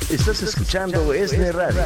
Estás escuchando ESNE Radio.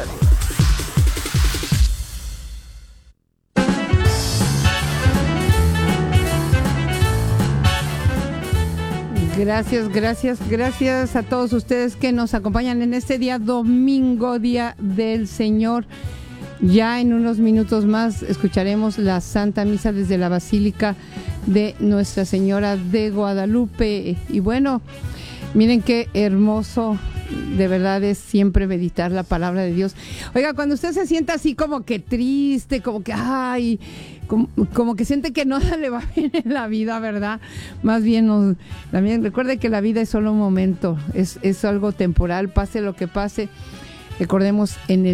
Gracias a todos ustedes que nos acompañan en este día domingo, Día del Señor. Ya en unos minutos más escucharemos la Santa Misa desde la Basílica de Nuestra Señora de Guadalupe. Y bueno, miren qué hermoso de verdad es siempre meditar la palabra de Dios. Oiga, cuando usted se sienta así como que triste, como que como que siente que nada le va bien en la vida, ¿verdad? Más bien, también recuerde que la vida es solo un momento, es algo temporal, pase lo que pase. Recordemos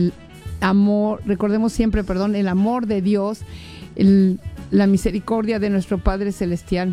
siempre, el amor de Dios, la misericordia de nuestro Padre Celestial,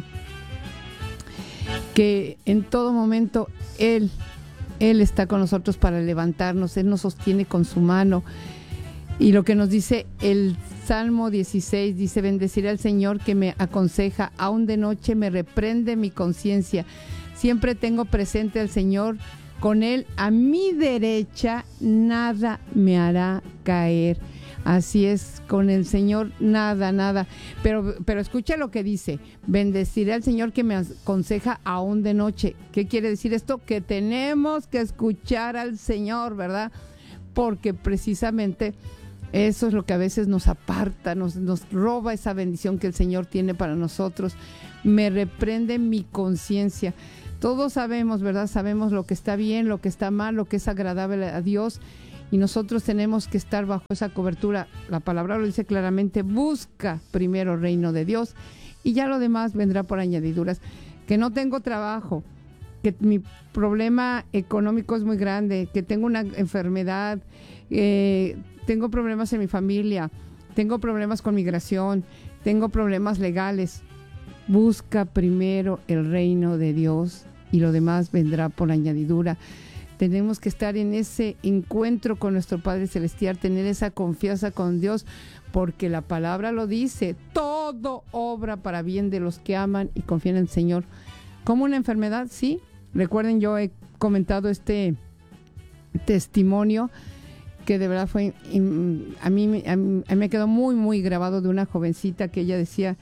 que en todo momento Él está con nosotros para levantarnos, Él nos sostiene con su mano. Y lo que nos dice el Salmo 16, dice: bendeciré al Señor que me aconseja, aún de noche me reprende mi conciencia. Siempre tengo presente al Señor, con Él a mi derecha nada me hará caer. Así es, con el Señor nada. Pero escucha lo que dice: bendeciré al Señor que me aconseja aún de noche. ¿Qué quiere decir esto? Que tenemos que escuchar al Señor, ¿verdad? Porque precisamente eso es lo que a veces nos aparta, nos roba esa bendición que el Señor tiene para nosotros. Me reprende mi conciencia. Todos sabemos, ¿verdad? Sabemos lo que está bien, lo que está mal, lo que es agradable a Dios. Y nosotros tenemos que estar bajo esa cobertura. La palabra lo dice claramente: busca primero el reino de Dios y ya lo demás vendrá por añadiduras. Que no tengo trabajo, que mi problema económico es muy grande, que tengo una enfermedad, tengo problemas en mi familia, tengo problemas con migración, tengo problemas legales. Busca primero el reino de Dios y lo demás vendrá por añadidura. Tenemos que estar en ese encuentro con nuestro Padre Celestial, tener esa confianza con Dios, porque la palabra lo dice: todo obra para bien de los que aman y confían en el Señor. ¿Como una enfermedad? Sí. Recuerden, yo he comentado este testimonio que de verdad fue, a mí me quedó muy grabado, de una jovencita que ella decía,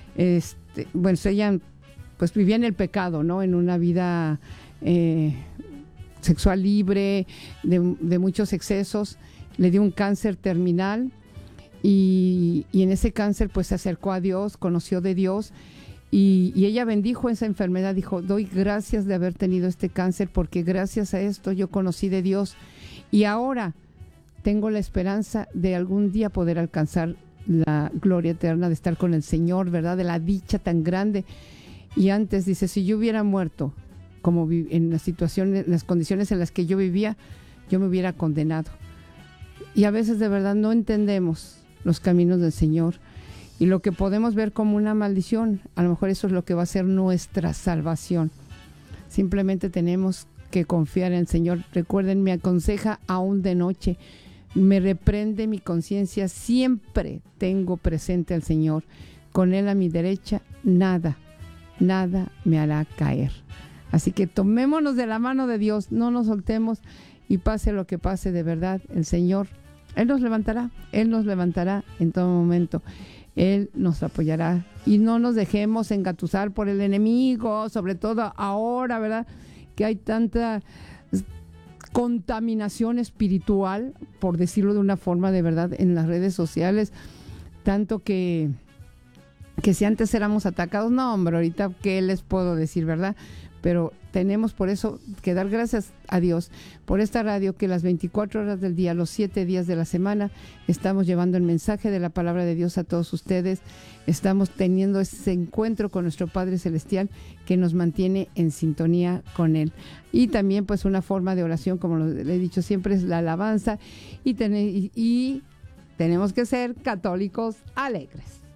ella pues vivía en el pecado, ¿no? En una vida sexual libre, de muchos excesos. Le dio un cáncer terminal y en ese cáncer pues se acercó a Dios, conoció de Dios y ella bendijo esa enfermedad. Dijo: doy gracias de haber tenido este cáncer, porque gracias a esto yo conocí de Dios y ahora tengo la esperanza de algún día poder alcanzar la gloria eterna, de estar con el Señor, ¿verdad? De la dicha tan grande. Y antes dice: si yo hubiera muerto como en las condiciones en las que yo vivía, yo me hubiera condenado. Y a veces de verdad no entendemos los caminos del Señor y lo que podemos ver como una maldición, a lo mejor eso es lo que va a ser nuestra salvación. Simplemente tenemos que confiar en el Señor. Recuerden, me aconseja aún de noche, me reprende mi conciencia. Siempre tengo presente al Señor, con Él a mi derecha nada me hará caer. Así que tomémonos de la mano de Dios, no nos soltemos, y pase lo que pase, de verdad, el Señor, Él nos levantará en todo momento. Él nos apoyará y no nos dejemos engatusar por el enemigo, sobre todo ahora, ¿verdad? Que hay tanta contaminación espiritual, por decirlo de una forma, de verdad, en las redes sociales, tanto que si antes éramos atacados, no, hombre, ahorita qué les puedo decir, ¿verdad? Pero tenemos por eso que dar gracias a Dios por esta radio, que las 24 horas del día, los 7 días de la semana, estamos llevando el mensaje de la palabra de Dios a todos ustedes. Estamos teniendo ese encuentro con nuestro Padre Celestial que nos mantiene en sintonía con Él. Y también pues una forma de oración, como le he dicho siempre, es la alabanza, y tenemos que ser católicos alegres.